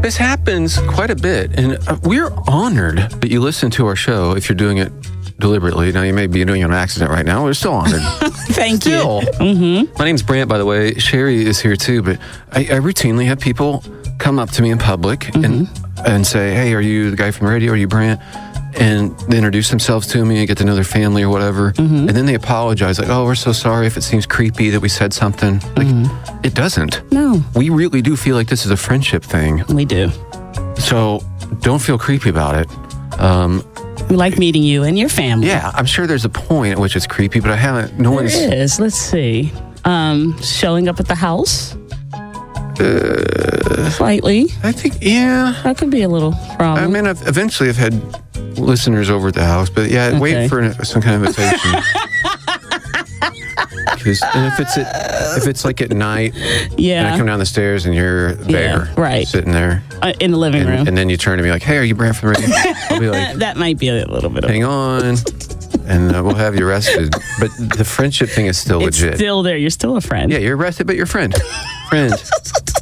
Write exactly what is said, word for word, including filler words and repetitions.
This happens quite a bit, and uh, we're honored that you listen to our show if you're doing it deliberately. Now, you may be doing it on accident right now. We're still honored. Thank still. you. Mm-hmm. My name's Brant, by the way. Sherry is here, too, but I, I routinely have people come up to me in public mm-hmm. and and say, hey, are you the guy from the radio? Are you Brant? And they introduce themselves to me and get to know their family or whatever. Mm-hmm. And then they apologize, like, oh, we're so sorry if it seems creepy that we said something. Like, mm-hmm. it doesn't. No. We really do feel like this is a friendship thing. We do. So don't feel creepy about it. Um, we like meeting you and your family. Yeah, I'm sure there's a point at which it's creepy, but I haven't, no there one's... There is. Let's see. Um, showing up at the house? Uh, Slightly. I think, yeah. That could be a little problem. I mean, I've, eventually I've had listeners over at the house, but yeah, okay. wait for an, some kind of invitation. And if it's at, if it's like at night, yeah, and I come down the stairs and you're there, yeah, right, sitting there uh, in the living and, room, and then you turn to me like, "Hey, are you Brant from the radio?" I'll be like, "That might be a little bit." Hang of on, and uh, we'll have you arrested. But the friendship thing is still it's legit. Still there. You're still a friend. Yeah, you're arrested, but you're a friend. Friend.